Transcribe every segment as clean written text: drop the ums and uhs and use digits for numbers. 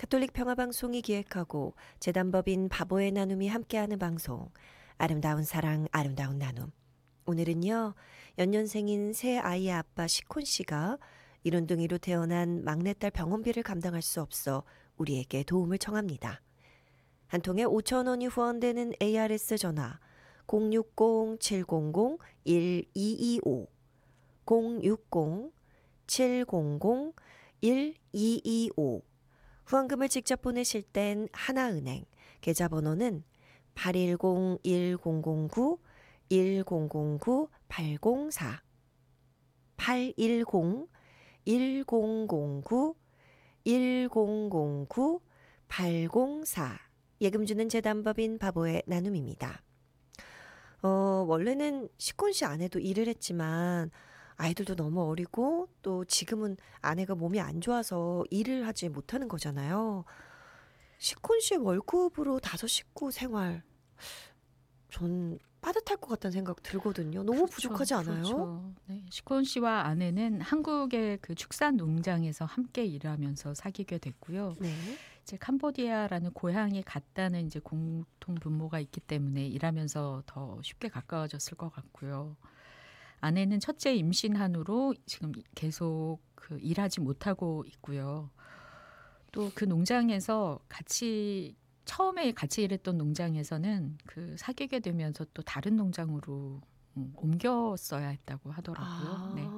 가톨릭 평화방송이 기획하고 재단법인 바보의 나눔이 함께하는 방송 아름다운 사랑 아름다운 나눔. 오늘은요 연년생인 새 아이의 아빠 시콘 씨가 이른둥이로 태어난 막내딸 병원비를 감당할 수 없어 우리에게 도움을 청합니다. 한 통에 5,000원이 후원되는 ARS 전화 060-700-1225 060-700-1225 후원금을 직접 보내실 땐 하나은행, 계좌번호는 810-1009-1009-804 810-1009-1009-804 예금 주는 재단법인 바보의 나눔입니다. 원래는 시콘 씨 아내도 일을 했지만 아이들도 너무 어리고 또 지금은 아내가 몸이 안 좋아서 일을 하지 못하는 거잖아요. 시콘 씨의 월급으로 5식구 생활 전 빠듯할 것 같다는 생각 들거든요. 너무 그렇죠, 부족하지 않아요? 그렇죠. 네, 시콘 씨와 아내는 한국의 그 축산 농장에서 함께 일하면서 사귀게 됐고요. 네. 이제 캄보디아라는 고향에 갔다는 이제 공통 분모가 있기 때문에 일하면서 더 쉽게 가까워졌을 것 같고요. 아내는 첫째 임신한후로 지금 계속 그 일하지 못하고 있고요. 또 그 농장에서 처음에 같이 일했던 농장에서는 그 사귀게 되면서 또 다른 농장으로 옮겼어야 했다고 하더라고요. 네.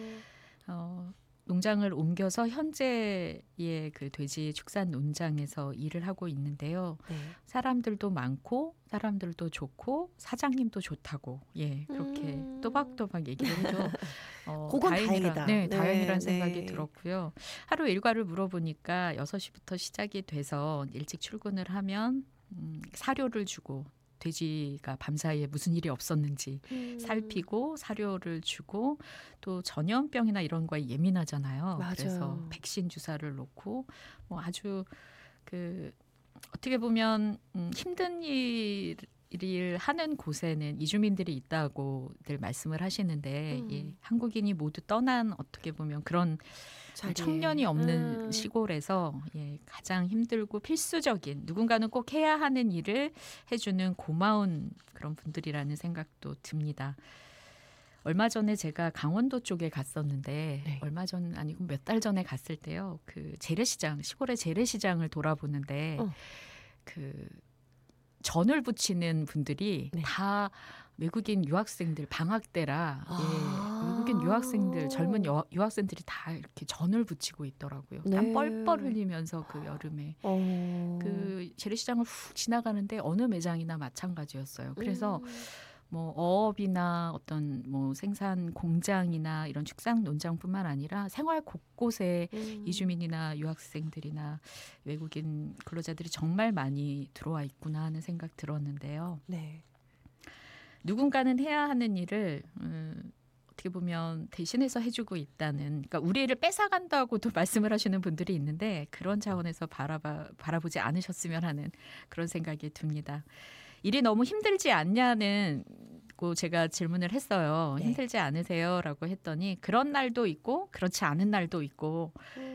농장을 옮겨서 현재의 그 돼지 축산 농장에서 일을 하고 있는데요. 네. 사람들도 많고 사람들도 좋고 사장님도 좋다고 그렇게 또박또박 얘기를 해줘. 그건 다행이다. 네, 네, 다행이라는 네. 생각이 들었고요. 하루 일과를 물어보니까 6시부터 시작이 돼서 일찍 출근을 하면 사료를 주고 돼지가 밤사이에 무슨 일이 없었는지 살피고 사료를 주고 또 전염병이나 이런 거에 예민하잖아요. 맞아요. 그래서 백신 주사를 놓고 뭐 아주 어떻게 보면 힘든 일을 하는 곳에는 이주민들이 있다고들 말씀을 하시는데 한국인이 모두 떠난 어떻게 보면 그런 자리에. 청년이 없는 시골에서 가장 힘들고 필수적인 누군가는 꼭 해야 하는 일을 해주는 고마운 그런 분들이라는 생각도 듭니다. 얼마 전에 제가 강원도 쪽에 갔었는데 네. 얼마 전 아니고 몇 달 전에 갔을 때요. 그 재래시장 시골의 재래시장을 돌아보는데 그 전을 부치는 분들이 네. 다 외국인 유학생들 방학 때라 외국인 유학생들 젊은 유학생들이 다 이렇게 전을 부치고 있더라고요. 땀 네. 뻘뻘 흘리면서 그 여름에 그 재래시장을 훅 지나가는데 어느 매장이나 마찬가지였어요. 그래서 뭐 어업이나 어떤 뭐 생산 공장이나 이런 축산 농장뿐만 아니라 생활 곳곳에 이주민이나 유학생들이나 외국인 근로자들이 정말 많이 들어와 있구나 하는 생각 들었는데요. 네. 누군가는 해야 하는 일을 어떻게 보면 대신해서 해주고 있다는, 그러니까 우리를 뺏어간다고도 말씀을 하시는 분들이 있는데 그런 차원에서 바라보지 않으셨으면 하는 그런 생각이 듭니다. 일이 너무 힘들지 않냐는 제가 질문을 했어요. 네. 힘들지 않으세요? 라고 했더니 그런 날도 있고 그렇지 않은 날도 있고